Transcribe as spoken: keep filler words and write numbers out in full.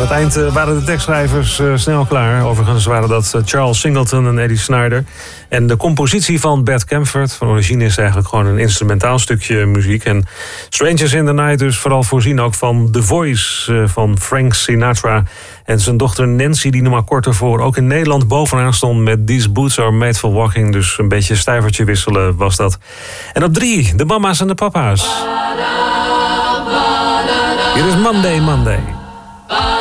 het eind uh, waren de tekstschrijvers uh, snel klaar. Overigens waren dat uh, Charles Singleton en Eddie Snider. En de compositie van Bert Kaempfert, van origine, is eigenlijk gewoon een instrumentaal stukje muziek. En Strangers in the Night dus vooral voorzien ook van The Voice uh, van Frank Sinatra. En zijn dochter Nancy, die nog maar kort ervoor ook in Nederland bovenaan stond met These Boots Are Made for Walking. Dus een beetje stijvertje wisselen was dat. En op drie, de mama's en de papa's. Hier is Monday, Monday.